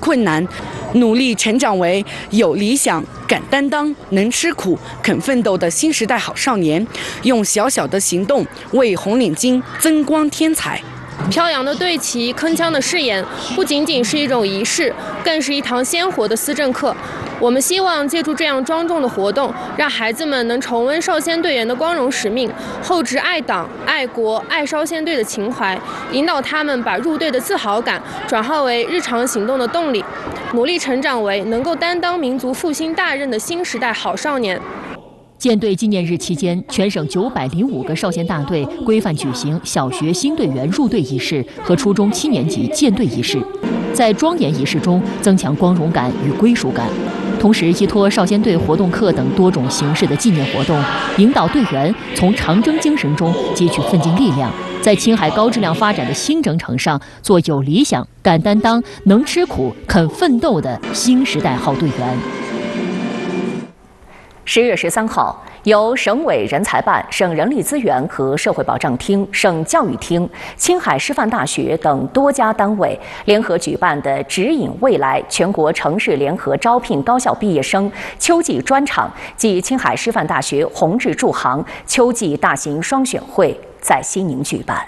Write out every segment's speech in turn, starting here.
困难，努力成长为有理想、敢担当、能吃苦、肯奋斗的新时代好少年，用小小的行动为红领巾增光添彩。 飘扬的队旗、铿锵的誓言，不仅仅是一种仪式，更是一堂鲜活的思政课。我们希望借助这样庄重的活动，让孩子们能重温少先队员的光荣使命，厚植爱党、爱国、爱少先队的情怀，引导他们把入队的自豪感转化为日常行动的动力，努力成长为能够担当民族复兴大任的新时代好少年。 建队纪念日期间，全省905个少先大队规范举行小学新队员入队仪式和初中7年级建队仪式，在庄严仪式中增强光荣感与归属感，同时依托少先队活动课等多种形式的纪念活动，引导队员从长征精神中汲取奋进力量，在青海高质量发展的新征程上做有理想、敢担当、能吃苦、肯奋斗的新时代好队员。10月13号，由省委人才办、省人力资源和社会保障厅、省教育厅、青海师范大学等多家单位联合举办的“指引未来”全国城市联合招聘高校毕业生秋季专场暨青海师范大学宏志驻杭秋季大型双选会在西宁举办。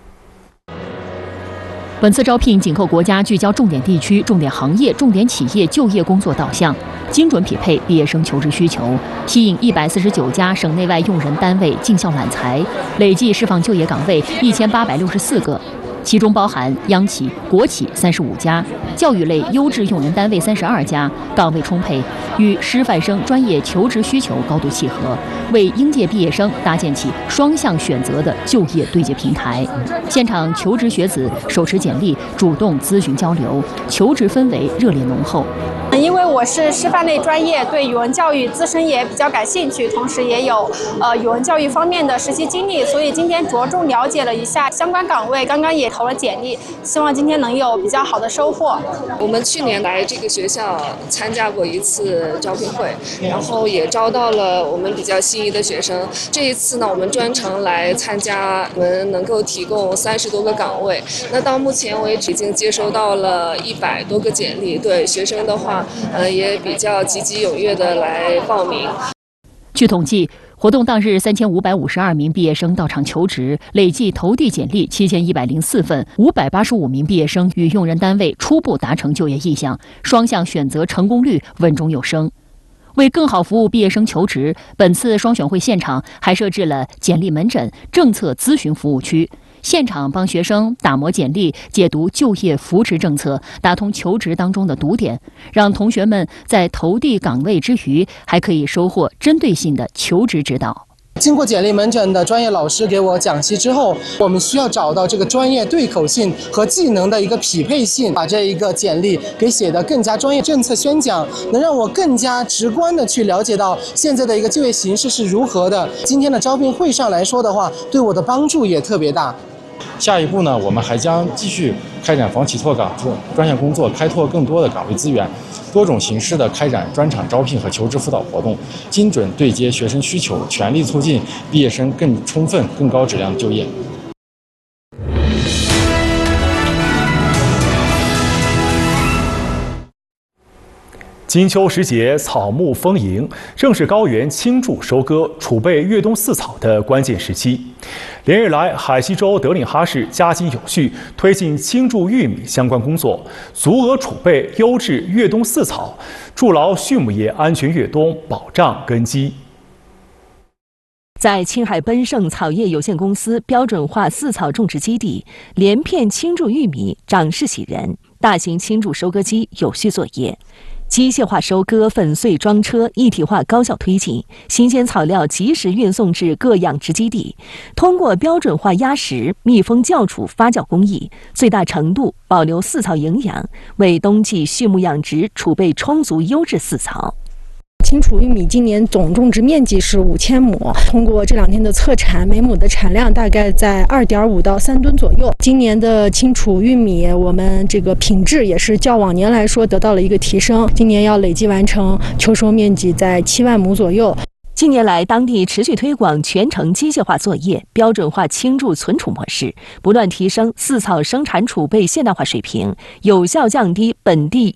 本次招聘紧扣国家聚焦重点地区、重点行业、重点企业就业工作导向，精准匹配毕业生求职需求，吸引149家省内外用人单位进校揽才，累计释放就业岗位1864个，其中包含央企、国企35家，教育类优质用人单位32家，岗位充沛，与师范生专业求职需求高度契合，为应届毕业生搭建起双向选择的就业对接平台。现场求职学子手持简历，主动咨询交流，求职氛围热烈浓厚。 因为我是师范类专业，对语文教育自身也比较感兴趣，同时也有语文教育方面的实习经历，所以今天着重了解了一下相关岗位，刚刚也投了简历，希望今天能有比较好的收获。 我们去年来这个学校参加过一次招聘会，然后也招到了我们比较心仪的学生。这一次呢，我们专程来参加，我们能够提供30多个岗位。那到目前为止已经接收到了100多个简历，对学生的话，也比较积极踊跃的来报名。 据统计，活动当日3552名毕业生到场求职，累计投递简历7104份，585名毕业生与用人单位初步达成就业意向，双向选择成功率稳中有升。为更好服务毕业生求职，本次双选会现场还设置了简历门诊、政策咨询服务区，现场帮学生打磨简历，解读就业扶持政策，打通求职当中的堵点，让同学们在投递岗位之余，还可以收获针对性的求职指导。 经过简历门诊的专业老师给我讲析之后，我们需要找到这个专业对口性和技能的一个匹配性，把这一个简历给写得更加专业。政策宣讲能让我更加直观的去了解到现在的一个就业形势是如何的。今天的招聘会上来说的话，对我的帮助也特别大。 下一步呢，我们还将继续开展房企拓岗专项工作，开拓更多的岗位资源，多种形式的开展专场招聘和求职辅导活动，精准对接学生需求，全力促进毕业生更充分、更高质量的就业。 金秋时节，草木丰盈，正是高原青贮收割、储备越冬饲草的关键时期。连日来，海西州德令哈市加紧有序推进青贮玉米相关工作，足额储备优质越冬饲草，筑牢畜牧业安全越冬保障根基。 在青海奔盛草业有限公司标准化饲草种植基地，连片青贮玉米长势喜人，大型青贮收割机有序作业。机械化收割、粉碎装车一体化高效推进，新鲜草料及时运送至各养殖基地，通过标准化压实、密封校储发酵工艺，最大程度保留饲草营养，为冬季畜牧养殖储备充足优质饲草。 青贮玉米今年总种植面积是5000亩，通过这2天的测产，每亩的产量大概在2.5到3吨左右。今年的青贮玉米，我们这个品质也是较往年来说得到了一个提升，今年要累计完成秋收面积在7万亩左右。 近年来，当地持续推广全程机械化作业、标准化青贮存储模式，不断提升饲草生产储备现代化水平，有效降低本地